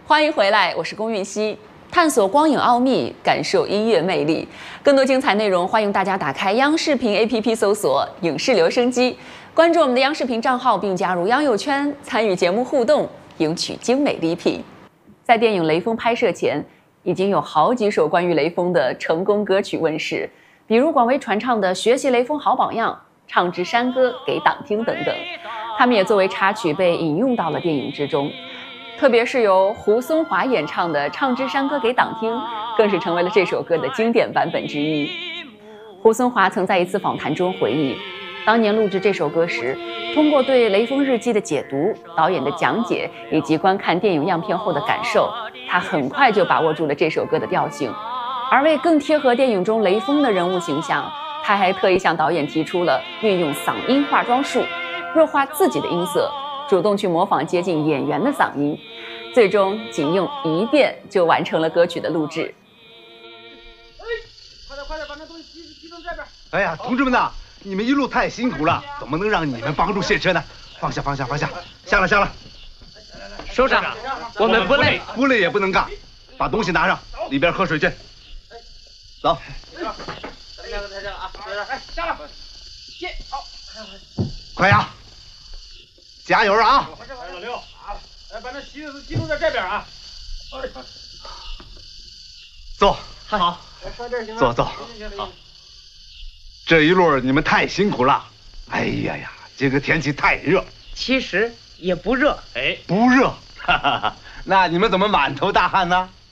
欢迎回来，我是龚韵希，探索光影奥秘，感受音乐魅力。更多精彩内容，欢迎大家打开央视频 APP 搜索“影视留声机”，关注我们的央视频账号，并加入央友圈，参与节目互动，赢取精美礼品。在电影《雷锋》拍摄前，已经有好几首关于雷锋的成功歌曲问世，比如广为传唱的《学习雷锋好榜样》、《唱支山歌给党听》等等，他们也作为插曲被引用到了电影之中。特别是由胡松华演唱的《唱支山歌给党听》，更是成为了这首歌的经典版本之一。胡松华曾在一次访谈中回忆，当年录制这首歌时，通过对《雷锋日记》的解读、导演的讲解以及观看电影样片后的感受，他很快就把握住了这首歌的调性。而为更贴合电影中雷锋的人物形象，他还特意向导演提出了运用嗓音化妆术，弱化自己的音色，主动去模仿接近演员的嗓音，最终仅用1遍就完成了歌曲的录制。 快点，把那东西集中这边。 哎呀，同志们呐，你们一路太辛苦了，怎么能让你们帮助卸车呢？放下，下了。 首长，我们不累， 不累也不能干，把东西拿上，里边喝水去。走。 咱两个在这啊，哎，下了，接，好， 快呀！加油啊！ 老六，哎，把那席子都集中在这边啊。 坐。 好。 上这儿行吗？ 坐。好。这一路你们太辛苦了。哎呀，这个天气太热。 其实也不热， 不热。那你们怎么满头大汗呢？